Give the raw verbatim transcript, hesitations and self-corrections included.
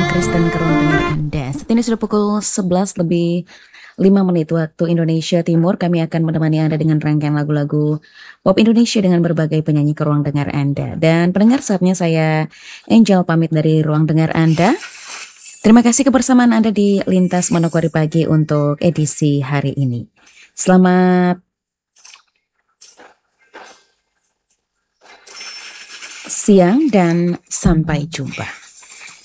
Kristen ke ruang dengar Anda. Saat ini sudah pukul sebelas lebih lima menit waktu Indonesia Timur. Kami akan menemani Anda dengan rangkaian lagu-lagu pop Indonesia dengan berbagai penyanyi ke ruang dengar Anda. Dan pendengar, saatnya saya Angel pamit dari ruang dengar Anda. Terima kasih kebersamaan Anda di Lintas Manokwari Pagi untuk edisi hari ini. Selamat siang dan sampai jumpa.